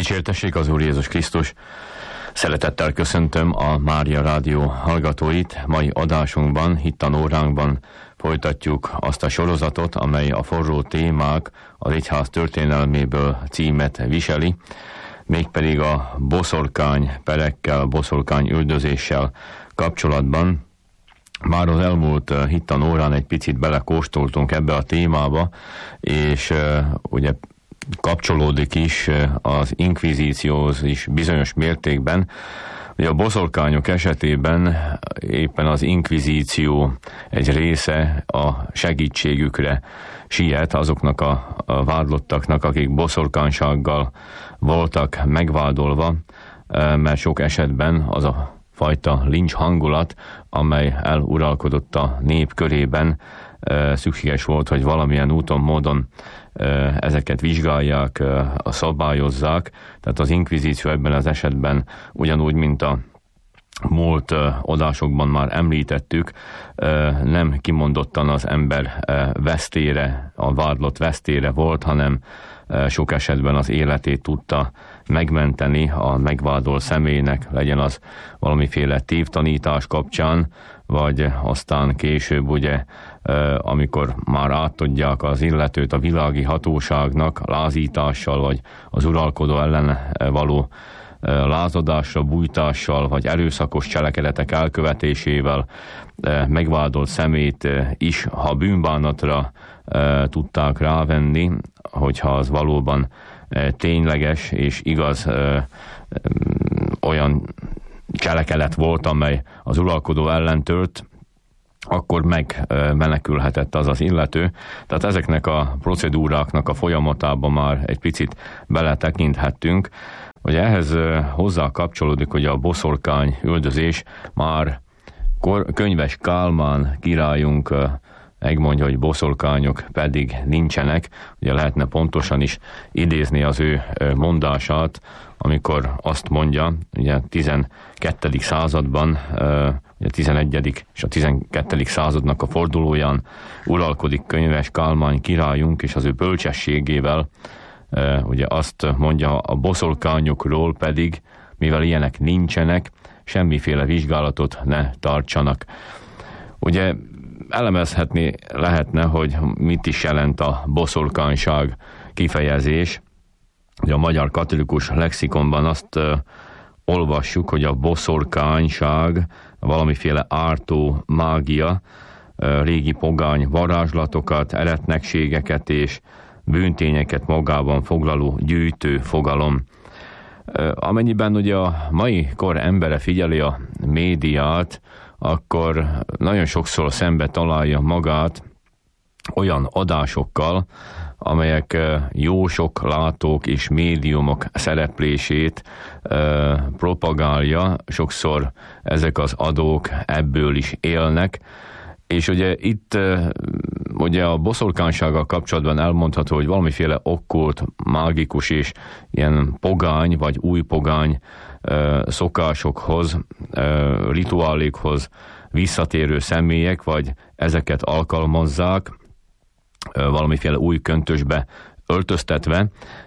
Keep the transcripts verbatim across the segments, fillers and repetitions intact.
Dicsértessék az Úr Jézus Krisztus! Szeretettel köszöntöm a Mária Rádió hallgatóit. Mai adásunkban, hittanóránkban folytatjuk azt a sorozatot, amely a forró témák az egyház történelméből címet viseli, mégpedig a boszorkány perekkel, boszorkány üldözéssel kapcsolatban. Már az elmúlt hittanórán egy picit belekóstoltunk ebbe a témába, és uh, ugye kapcsolódik is az inkvizícióhoz is bizonyos mértékben. Ugye a boszorkányok esetében éppen az inkvizíció egy része a segítségükre siet azoknak a, a vádlottaknak, akik boszorkánysággal voltak megvádolva, mert sok esetben az a fajta lincs hangulat, amely eluralkodott a nép körében, szükséges volt, hogy valamilyen úton, módon ezeket vizsgálják, szabályozzák. Tehát az inkvizíció ebben az esetben ugyanúgy, mint a múlt adásokban már említettük, nem kimondottan az ember vesztére, a vádlott vesztére volt, hanem sok esetben az életét tudta megmenteni a megvádolt személynek, legyen az valamiféle tévtanítás kapcsán, vagy aztán később ugye, amikor már átadják az illetőt a világi hatóságnak lázítással, vagy az uralkodó ellen való lázadásra, bújtással, vagy erőszakos cselekedetek elkövetésével megvádolt szemét is, ha bűnbánatra tudták rávenni, hogyha az valóban tényleges és igaz olyan cselekedet volt, amely az uralkodó ellen tört, akkor megmenekülhetett az az illető. Tehát ezeknek a procedúráknak a folyamatában már egy picit beletekinthettünk. Ugye ehhez hozzá kapcsolódik, hogy a boszorkány üldözés már Könyves Kálmán királyunk megmondja, hogy boszorkányok pedig nincsenek. Ugye lehetne pontosan is idézni az ő mondását, amikor azt mondja, ugye a tizenkettedik században, ugye a tizenegyedik és a tizenkettedik századnak a fordulóján uralkodik Könyves Kálmán királyunk, és az ő bölcsességével ugye azt mondja, a boszorkányokról pedig, mivel ilyenek nincsenek, semmiféle vizsgálatot ne tartsanak. Ugye elemezhetni lehetne, hogy mit is jelent a boszorkányság kifejezés. Ugye a magyar katolikus lexikonban azt uh, olvassuk, hogy a boszorkányság valamiféle ártó mágia, uh, régi pogány varázslatokat, eretnekségeket és bűntényeket magában foglaló gyűjtő fogalom. Uh, amennyiben ugye a mai kor embere figyeli a médiát, akkor nagyon sokszor szembe találja magát olyan adásokkal, amelyek jósok, látók és médiumok szereplését uh, propagálja. Sokszor ezek az adók ebből is élnek, és ugye itt uh, ugye a boszorkánysággal kapcsolatban elmondható, hogy valamiféle okkult, mágikus és ilyen pogány vagy új pogány uh, szokásokhoz, uh, rituálékhoz visszatérő személyek, vagy ezeket alkalmazzák, valamiféle új köntösbe öltöztetve.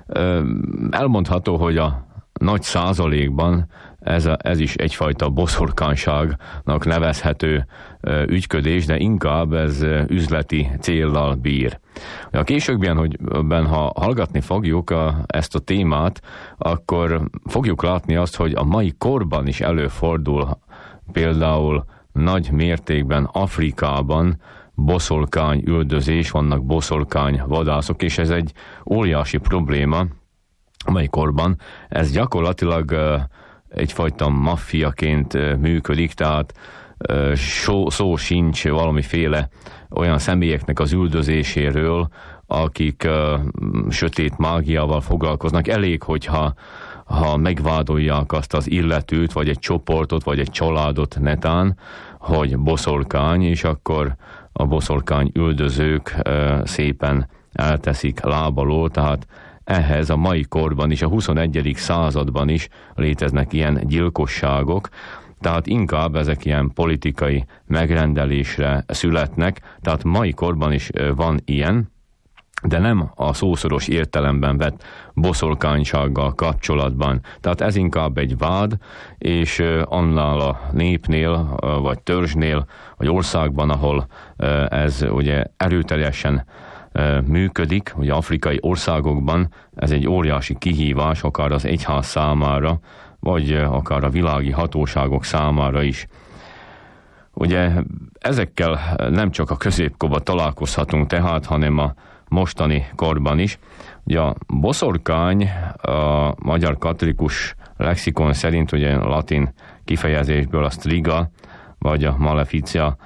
Elmondható, hogy a nagy százalékban ez, a, ez is egyfajta boszorkányságnak nevezhető ügyködés, de inkább ez üzleti céllal bír. A későbbiben, hogy ben, ha hallgatni fogjuk a, ezt a témát, akkor fogjuk látni azt, hogy a mai korban is előfordul például nagy mértékben Afrikában boszorkány üldözés, vannak boszorkány vadászok, és ez egy óriási probléma, amely korban ez gyakorlatilag uh, egyfajta maffiaként uh, működik, tehát uh, szó, szó sincs valamiféle olyan személyeknek az üldözéséről, akik uh, sötét mágiával foglalkoznak. Elég, hogyha ha megvádolják azt az illetőt, vagy egy csoportot, vagy egy családot netán, hogy boszorkány, és akkor a boszorkány üldözők uh, szépen elteszik lábalól, tehát ehhez a mai korban is, a huszonegyedik században is léteznek ilyen gyilkosságok, tehát inkább ezek ilyen politikai megrendelésre születnek, tehát mai korban is uh, van ilyen, de nem a szószoros értelemben vett boszorkánysággal kapcsolatban. Tehát ez inkább egy vád, és annál a népnél, vagy törzsnél, vagy országban, ahol ez ugye erőteljesen működik, ugye afrikai országokban ez egy óriási kihívás, akár az egyház számára, vagy akár a világi hatóságok számára is. Ugye ezekkel nem csak a középkorban találkozhatunk tehát, hanem a mostani korban is. Ugye a boszorkány a magyar katolikus lexikon szerint, ugye latin kifejezésből a striga, vagy a maleficia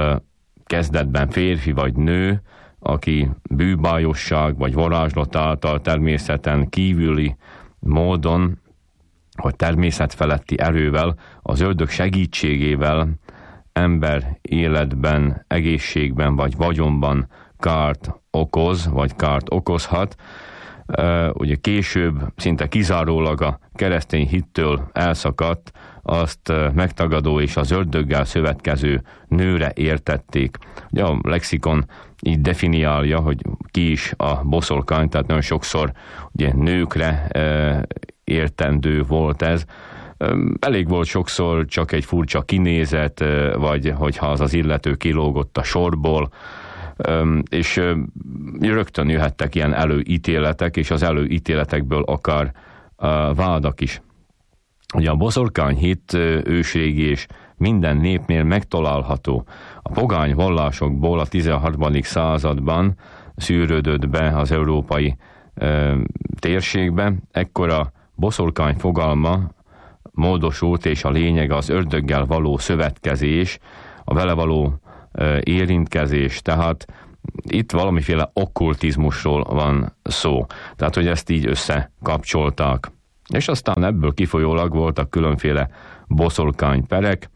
kezdetben férfi vagy nő, aki bűbájosság vagy varázslat által természeten kívüli módon, vagy természetfeletti erővel, az ördög segítségével ember életben, egészségben vagy vagyonban kárt okoz, vagy kárt okozhat. Uh, ugye később szinte kizárólag a keresztény hittől elszakadt, azt uh, megtagadó és az ördöggel szövetkező nőre értették. Ugye a lexikon így definiálja, hogy ki is a boszorkány, tehát nagyon sokszor ugye nőkre uh, értendő volt ez. Um, elég volt sokszor csak egy furcsa kinézet, uh, vagy hogyha az az illető kilógott a sorból, Um, és um, rögtön jöhettek ilyen előítéletek, és az előítéletekből akár uh, vádak is. Ugye a boszorkányhit uh, ősrégi és minden népnél megtalálható. A pogány vallásokból a tizenharmadik században szűrődött be az európai uh, térségbe, ekkor a boszorkány fogalma módosult, és a lényeg az ördöggel való szövetkezés, a vele való érintkezés, tehát itt valamiféle okkultizmusról van szó. Tehát, hogy ezt így összekapcsolták. És aztán ebből kifolyólag voltak különféle boszorkányperek,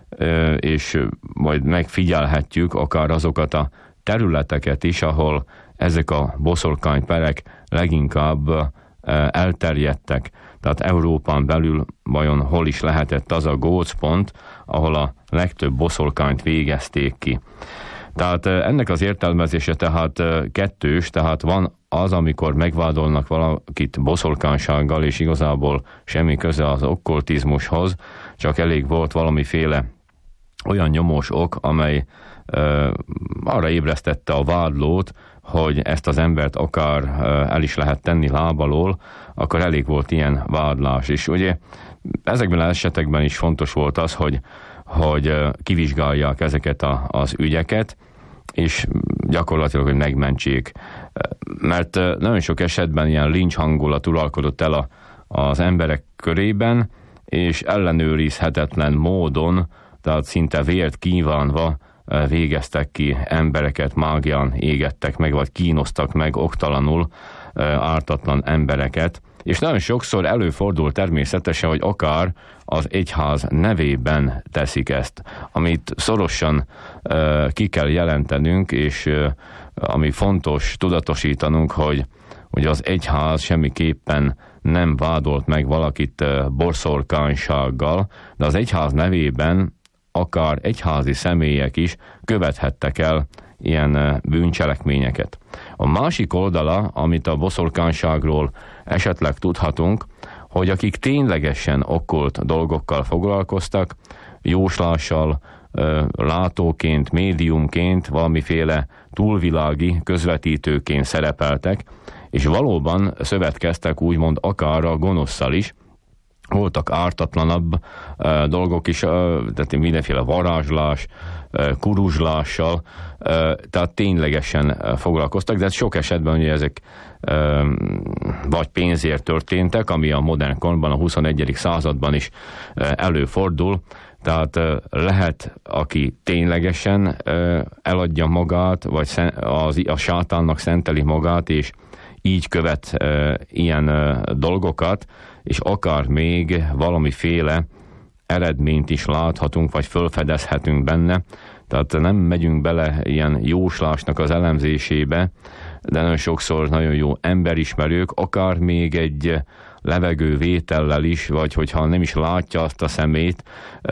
és majd megfigyelhetjük akár azokat a területeket is, ahol ezek a boszorkányperek leginkább elterjedtek. Tehát Európán belül vajon hol is lehetett az a gócpont, ahol a legtöbb boszorkányt végezték ki. Tehát ennek az értelmezése tehát kettős, tehát van az, amikor megvádolnak valakit boszorkánysággal, és igazából semmi köze az okkultizmushoz, csak elég volt valamiféle olyan nyomós ok, amely uh, arra ébresztette a vádlót, hogy ezt az embert akár uh, el is lehet tenni lábalól, akkor elég volt ilyen vádlás. És ugye ezekben az esetekben is fontos volt az, hogy, hogy uh, kivizsgálják ezeket a, az ügyeket, és gyakorlatilag, hogy megmentsék. Mert uh, nagyon sok esetben ilyen lincs hangulat uralkodott el a, az emberek körében, és ellenőrizhetetlen módon, tehát szinte vért kívánva végeztek ki embereket, mágián égettek meg, vagy kínoztak meg oktalanul ártatlan embereket. És nagyon sokszor előfordul természetesen, hogy akár az egyház nevében teszik ezt, amit szorosan ki kell jelentenünk, és ami fontos tudatosítanunk, hogy, hogy az egyház semmiképpen nem vádolt meg valakit boszorkánysággal, de az egyház nevében akár egyházi személyek is követhettek el ilyen bűncselekményeket. A másik oldala, amit a boszorkányságról esetleg tudhatunk, hogy akik ténylegesen okkult dolgokkal foglalkoztak, jóslással, látóként, médiumként, valamiféle túlvilági közvetítőként szerepeltek, és valóban szövetkeztek úgymond akár a gonoszszal is. Voltak ártatlanabb uh, dolgok is, uh, tehát mindenféle varázslás, uh, kuruzslással, uh, tehát ténylegesen uh, foglalkoztak, de sok esetben ugye ezek uh, vagy pénzért történtek, ami a modern korban, a huszonegyedik században is uh, előfordul, tehát uh, lehet, aki ténylegesen uh, eladja magát, vagy szen- az, a sátánnak szenteli magát, és így követ uh, ilyen uh, dolgokat, és akár még valamiféle eredményt is láthatunk, vagy felfedezhetünk benne. Tehát nem megyünk bele ilyen jóslásnak az elemzésébe, de nagyon sokszor nagyon jó emberismerők, akár még egy levegővétellel is, vagy hogyha nem is látja azt a szemét,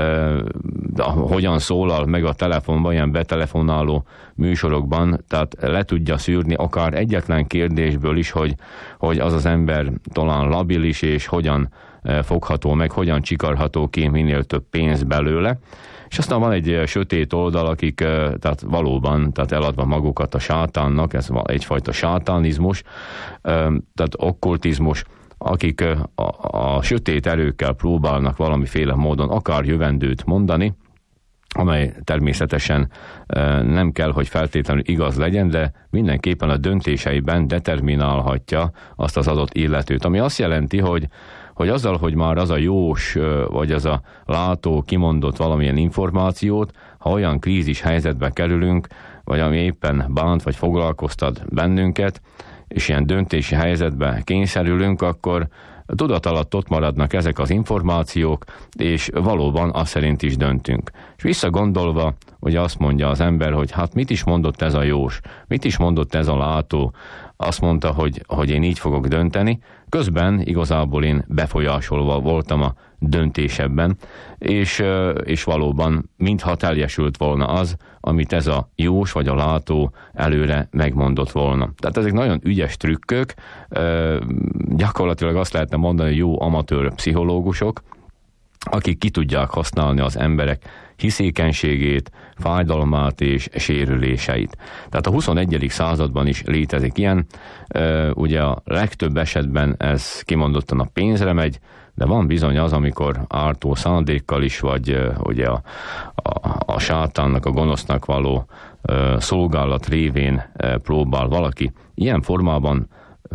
de hogyan szólal meg a telefonban, ilyen betelefonáló műsorokban, tehát le tudja szűrni akár egyetlen kérdésből is, hogy, hogy az az ember talán labilis, és hogyan fogható meg, hogyan csikarható ki minél több pénz belőle. És aztán van egy sötét oldal, akik tehát valóban tehát eladva magukat a sátánnak, ez egyfajta sátánizmus, tehát okkultizmus, akik a, a sötét erőkkel próbálnak valamiféle módon akár jövendőt mondani, amely természetesen nem kell, hogy feltétlenül igaz legyen, de mindenképpen a döntéseiben determinálhatja azt az adott illetőt. Ami azt jelenti, hogy hogy azzal, hogy már az a jós, vagy az a látó kimondott valamilyen információt, ha olyan krízis helyzetbe kerülünk, vagy ami éppen bánt, vagy foglalkoztat bennünket, és ilyen döntési helyzetbe kényszerülünk, akkor tudat alatt ott maradnak ezek az információk, és valóban azt szerint is döntünk. És visszagondolva, ugye azt mondja az ember, hogy hát mit is mondott ez a jós, mit is mondott ez a látó, azt mondta, hogy, hogy én így fogok dönteni, közben igazából én befolyásolva voltam a döntésebben, és, és valóban mintha teljesült volna az, amit ez a jós vagy a látó előre megmondott volna. Tehát ezek nagyon ügyes trükkök, gyakorlatilag azt lehetne mondani, hogy jó amatőr pszichológusok, akik ki tudják használni az emberek hiszékenységét, fájdalmát és sérüléseit. Tehát a huszonegyedik században is létezik ilyen, ugye a legtöbb esetben ez kimondottan a pénzre megy, de van bizony az, amikor ártó szándékkal is, vagy ugye a, a, a sátánnak, a gonosznak való szolgálat révén próbál valaki ilyen formában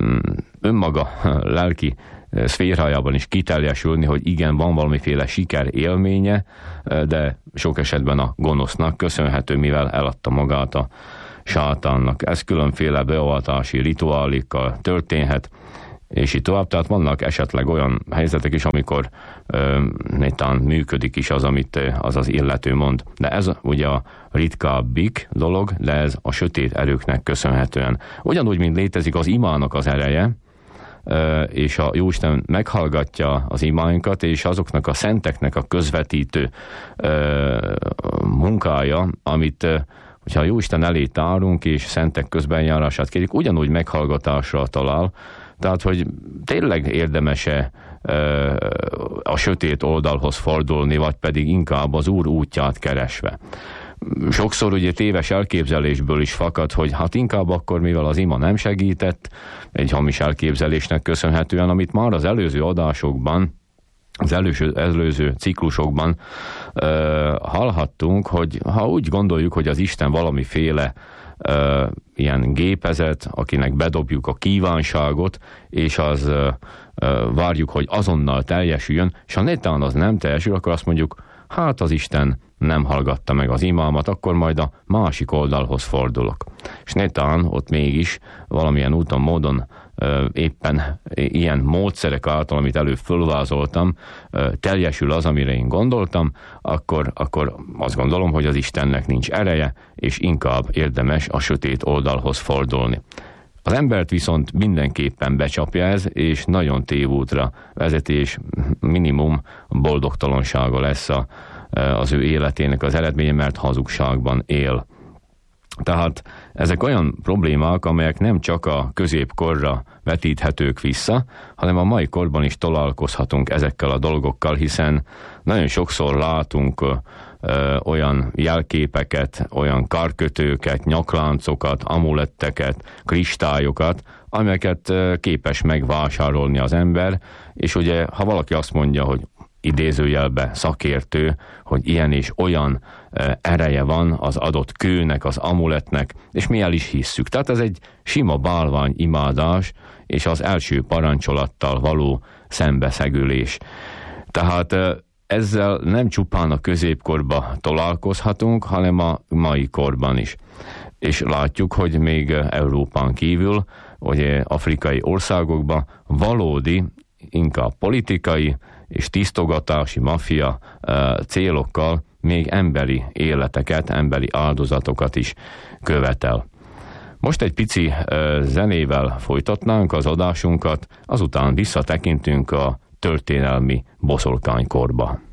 önmaga lelki szférájában is kiteljesülni, hogy igen, van valamiféle siker élménye, de sok esetben a gonosznak köszönhető, mivel eladta magát a sátánnak. Ez különféle beavatási rituálikkal történhet, és így tovább. Tehát vannak esetleg olyan helyzetek is, amikor netán működik is az, amit az az illető mond. De ez ugye a ritkábbik dolog, de ez a sötét erőknek köszönhetően. Ugyanúgy, mint létezik az imának az ereje, és a Jóisten meghallgatja az imáinkat, és azoknak a szenteknek a közvetítő munkája, amit hogyha a Jóisten elé tárunk, és szentek közbenjárását kérjük, ugyanúgy meghallgatásra talál. Tehát, hogy tényleg érdemes-e a sötét oldalhoz fordulni, vagy pedig inkább az Úr útját keresve. Sokszor ugye téves elképzelésből is fakad, hogy hát inkább akkor, mivel az ima nem segített, egy hamis elképzelésnek köszönhetően, amit már az előző adásokban, az előző, előző ciklusokban uh, hallhattunk, hogy ha úgy gondoljuk, hogy az Isten valamiféle uh, ilyen gépezet, akinek bedobjuk a kívánságot, és az uh, uh, várjuk, hogy azonnal teljesüljön, és ha netán az nem teljesül, akkor azt mondjuk, hát az Isten nem hallgatta meg az imámat, akkor majd a másik oldalhoz fordulok. És netán ott mégis valamilyen úton, módon éppen ilyen módszerek által, amit előbb fölvázoltam, teljesül az, amire én gondoltam, akkor, akkor azt gondolom, hogy az Istennek nincs ereje, és inkább érdemes a sötét oldalhoz fordulni. Az embert viszont mindenképpen becsapja ez, és nagyon tévútra vezeti, és minimum boldogtalansága lesz a, az ő életének az eredménye, mert hazugságban él. Tehát ezek olyan problémák, amelyek nem csak a középkorra vetíthetők vissza, hanem a mai korban is találkozhatunk ezekkel a dolgokkal, hiszen nagyon sokszor látunk ö, olyan jelképeket, olyan karkötőket, nyakláncokat, amuletteket, kristályokat, amelyeket ö, képes megvásárolni az ember, és ugye, ha valaki azt mondja, hogy idézőjelbe szakértő, hogy ilyen és olyan ereje van az adott kőnek, az amuletnek, és mi el is hisszük. Tehát ez egy sima bálvány imádás, és az első parancsolattal való szembeszegülés. Tehát ezzel nem csupán a középkorba találkozhatunk, hanem a mai korban is. És látjuk, hogy még Európán kívül, ugye afrikai országokban valódi, inkább politikai és tisztogatási maffia célokkal még emberi életeket, emberi áldozatokat is követel. Most egy pici zenével folytatnánk az adásunkat, azután visszatekintünk a történelmi boszorkánykorba.